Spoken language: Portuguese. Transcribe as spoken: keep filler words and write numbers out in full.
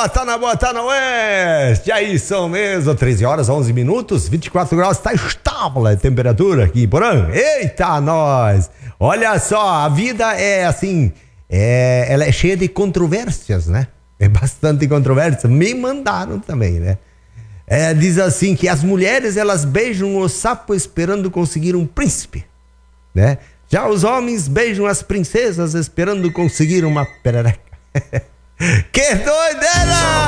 boa, tá na boa, tá na oeste. É isso mesmo, treze horas, onze minutos, vinte e quatro graus, tá estável a temperatura aqui, porém. Eita, nós. Olha só, a vida é assim, é, ela é cheia de controvérsias, né? É bastante controvérsia. Me mandaram também, né? É, diz assim que as mulheres, elas beijam o sapo esperando conseguir um príncipe, né? Já os homens beijam as princesas esperando conseguir uma perereca. Que doideira!